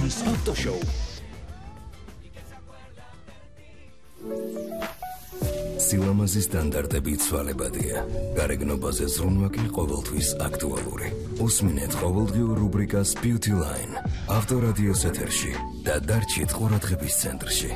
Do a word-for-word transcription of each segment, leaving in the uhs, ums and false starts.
Travis Auto Show. Სილამაზის სტანდარტები ცვალებადია. გარეგნობაზე ზრუნვა კი ყოველთვის აქტუალური. უსმინეთ ყოველდღიურ რუბრიკას Beauty Line. ავტორადიოს ეთერში და დარჩით ყურადღების ცენტრში.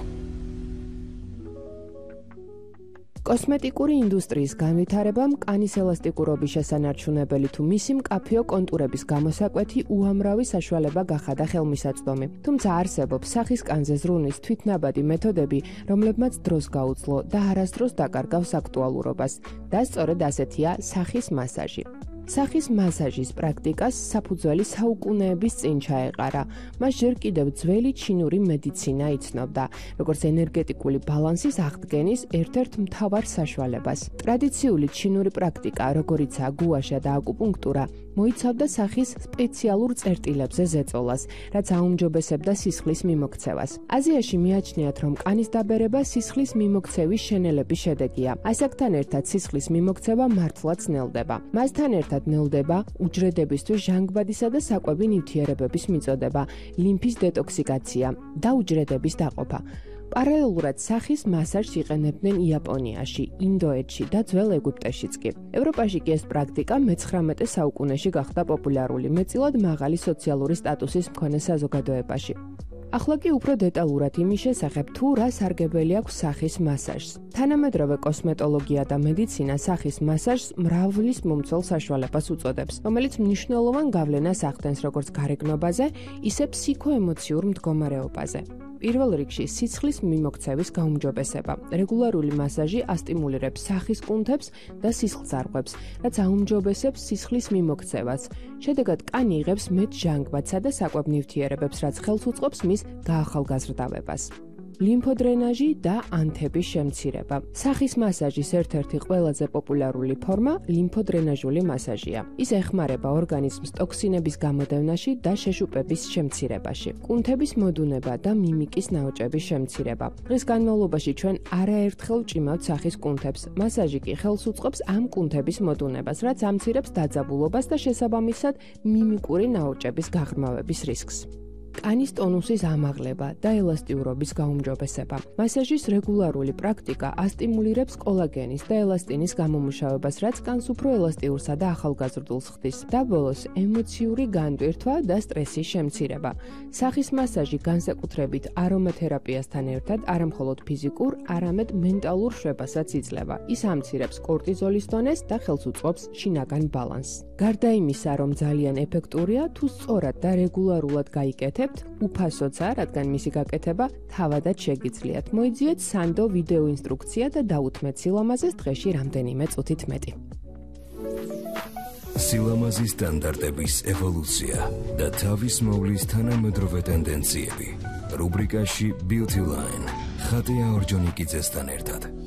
კოსმეტიკური ინდუსტრიის განვითარებამ კანის ელასტიკურობის შესანარჩუნებელი თუ მისი მკაფიო კონტურების გამოსაკვეთი უამრავი საშუალება გახადა ხელმისაწვდომი. თუმცა არსებობს სახის კანზე ზრუნვის თვითნაბადი მეთოდები, რომლებმაც დროს გაუძლო და არასდროს დაკარგავს აქტუალურობას. და სწორედ ასეთია სახის მასაჟი. სახის მასაჟის პრაქტიკას საფუძველი საუკუნეების წინ ჩაეყარა. მას ჯერ კიდევ ძველი ჩინური მედიცინა იცნობდა, როგორც ენერგეტიკული ბალანსის აღდგენის ერთ-ერთ მთავარ საშუალებას. ტრადიციული ჩინური პრაქტიკა, როგორიცაა გუაშა და აკუპუნქტურა, მოიცავდა სახის სპეციალურ წერტილებზე ზეწოლას, რაც აუმჯობესებდა სისხლის მიმოქცევას. აზიაში მიაჩნიათ, რომ კანის დაბერება სისხლის მიმოქცევის შენელების შედეგია. ასაკთან ერთად სისხლის მიმოქცევა მართლაც ნელდება. მასთან ერთად ნელდება უჯრედებისთვის ჟანგბადისა და საკვები ნივთიერებების მიწოდება, ლიმფის დეტოქსიკაცია და უჯრედების დაყოფა. პარალელურად სახის მასაჟს იყენებდნენ იაპონიაში, ინდოეთში და ძველ ეგვიპტეშიც კი. ევროპაში კი ეს პრაქტიკა მეცხრამეტე საუკუნეში გახდა პოპულარული, მეტწილად მაღალი სოციალური სტატუსის მქონე საზოგადოებაში. ახლა კი უფრო დეტალურად იმის შესახებ, თუ რა სარგებელი აქვს სახის მასაჟს. თანამედროვე კოსმეტოლოგია და მედიცინა სახის მასაჟს მრავლის მომცველ საშუალებას უწოდებს, რომელიც მნიშვნელოვან გავლენას ახდენს როგორც გარეგნობაზე, ისე ფსიქოემოციურ მდგომარეობაზე. პირველ რიგში სისხლის მიმოქცევის გაუმჯობესება. რეგულარული მასაჟი ასტიმულირებს სახის კუნთებს და სისხლძარღვებს, რაც აუმჯობესებს სისხლის მიმოქცევას. შედეგად კანი იღებს მეტ ჟანგბადსა და საკვებ ნივთიერებებს, რაც ხელს უწყობს მის გაახალგაზრდავებას. ლიმფოდრენაჟი და ანთების შემცირება. სახის მასაჟის ერთ-ერთი ყველაზე პოპულარული ფორმა ლიმფოდრენაჟული მასაჟია. ის ეხმარება ორგანიზმს ტოქსინების გამოდევნაში და შეშუპების შემცირებაში. კუნთების მოდუნება და მიმიკის ნაოჭების შემცირება. დღის განმავლობაში ჩვენ არაერთხელ ვჭიმავთ სახის კუნთებს. მასაჟი კი ხელს უწყობს ამ კუნთების მოდუნებას, რაც ამცირებს დაძაბულობას და შესაბამისად მიმიკური ნაოჭების გაღრმავების რისკს. კანის ტონუსის ამაღლება და ელასტიურობის გაუმჯობესება. მასაჟის რეგულარული პრაქტიკა ასტიმულირებს კოლაგენის და ელასტინის გამომუშავებას, რაც კანს უფრო ელასტიურსა და ახალგაზრდულს ხდის. და ბოლოს ემოციური განდვირთვა და სტრესის შემცირება. სახის მასაჟი განსაკუთრებით არომათერაპიასთან ერთად არამხოლოდ ფიზიკურ, არამედ მენტალურ შვებასაც იძლევა. ის ამცირებს კორტიზოლის დონეს და ხელს უწყობს შინაგან ბალანსს. გარდა იმისა, რომ ძალიან ეფექტურია, თუ სწორად და რეგულარულად გაიკეთებთ, უფასოცა, რადგან მისი გაკეთება თავადაც შეგიძლიათ. მოიძიეთ სანდო ვიდეო ინსტრუქცია და დაუთმეთ სილამაზეს დღეში რამდენიმე წუთით მეტი. სილამაზის სტანდარტების ევოლუცია და თავის მოვლის თანამედროვე ტენდენციები. რუბრიკაში Beauty Line. ხატია ორჯონიკიძესთან ერთად.